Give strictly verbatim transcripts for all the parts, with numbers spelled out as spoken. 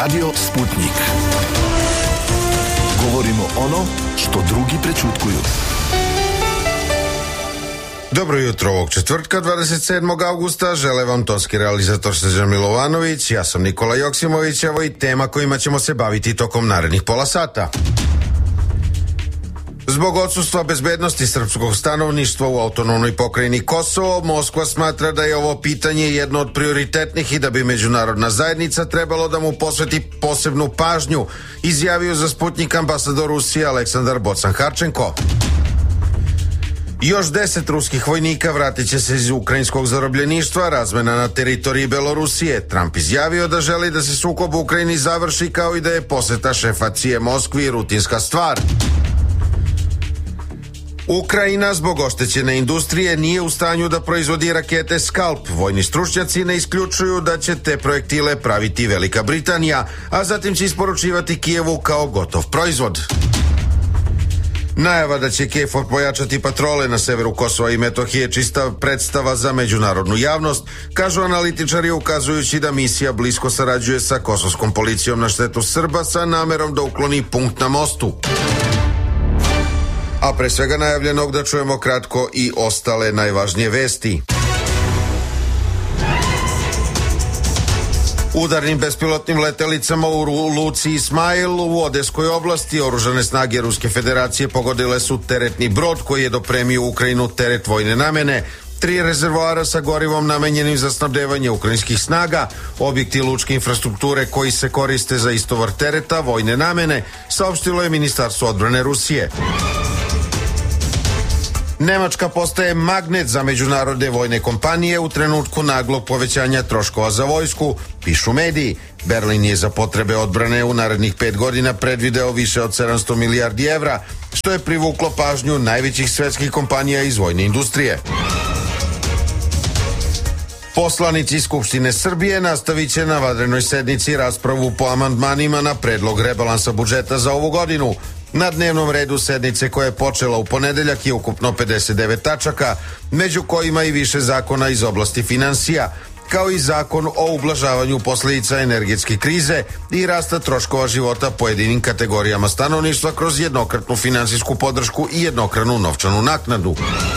Radio Sputnik. Govorimo ono što drugi prećutkuju. Dobro jutro ovog četvrtka, dvadeset sedmog avgusta. Žele vam tonski realizator Srđan Milovanović, ja sam Nikola Joksimović, evo i tema kojima ćemo se baviti tokom narednih pola sata. Zbog odsustva bezbednosti srpskog stanovništva u autonomnoj pokrajini Kosovo, Moskva smatra da je ovo pitanje jedno od prioritetnih i da bi međunarodna zajednica trebalo da mu posveti posebnu pažnju, izjavio za Sputnik ambasador Rusije Aleksandar Bocan-Harčenko. Još deset ruskih vojnika vratit će se iz ukrajinskog zarobljeništva, razmena na teritoriji Belorusije. Trump izjavio da želi da se sukob u Ukrajini završi, kao i da je poseta šefa C I A Moskvi rutinska stvar. Ukrajina zbog oštećene industrije nije u stanju da proizvodi rakete Scalp. Vojni stručnjaci ne isključuju da će te projektile praviti Velika Britanija, a zatim će isporučivati Kijevu kao gotov proizvod. Najava da će KFOR pojačati patrole na severu Kosova i Metohije čista predstava za međunarodnu javnost, kažu analitičari, ukazujući da misija blisko sarađuje sa kosovskom policijom na štetu Srba sa namerom da ukloni punkt na mostu. A pre svega najavljenog da čujemo kratko i ostale najvažnije vesti. Udarnim bespilotnim letelicama u luci Ismail u Odeskoj oblasti oružane snage Ruske federacije pogodile su teretni brod koji je dopremio Ukrajinu teret vojne namene, tri rezervoara sa gorivom namenjenim za snabdevanje ukrajinskih snaga, objekti lučke infrastrukture koji se koriste za istovar tereta vojne namene, saopštilo je Ministarstvo odbrane Rusije. Nemačka postaje magnet za međunarodne vojne kompanije u trenutku naglog povećanja troškova za vojsku, pišu mediji. Berlin je za potrebe odbrane u narednih pet godina predvideo više od sedamsto milijardi evra, što je privuklo pažnju najvećih svetskih kompanija iz vojne industrije. Poslanici Skupštine Srbije nastavit će na vanrednoj sednici raspravu po amandmanima na predlog rebalansa budžeta za ovu godinu. Na dnevnom redu sednice koja je počela u ponedeljak je ukupno pedeset devet tačaka, među kojima i više zakona iz oblasti finansija, kao i zakon o ublažavanju posljedica energetske krize i rasta troškova života pojedinim kategorijama stanovništva kroz jednokratnu finansijsku podršku i jednokratnu novčanu naknadu.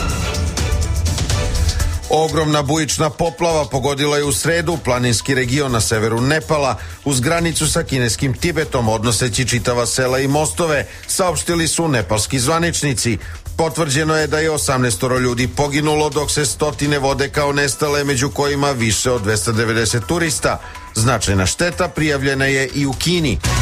Ogromna bujična poplava pogodila je u sredu planinski region na severu Nepala uz granicu sa kineskim Tibetom, odnoseći čitava sela i mostove, saopštili su nepalski zvaničnici. Potvrđeno je da je osamnaest ljudi poginulo, dok se stotine vode kao nestale, među kojima više od dvesta devedeset turista. Značajna šteta prijavljena je i u Kini.